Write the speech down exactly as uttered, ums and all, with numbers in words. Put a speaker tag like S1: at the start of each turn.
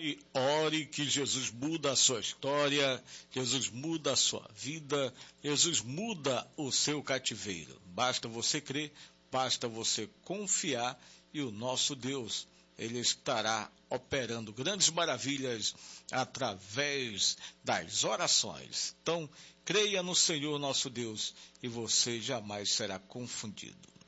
S1: E ore que Jesus muda a sua história, Jesus muda a sua vida, Jesus muda o seu cativeiro. Basta você crer, basta você confiar e o nosso Deus, Ele estará operando grandes maravilhas através das orações. Então, creia no Senhor nosso Deus e você jamais será confundido.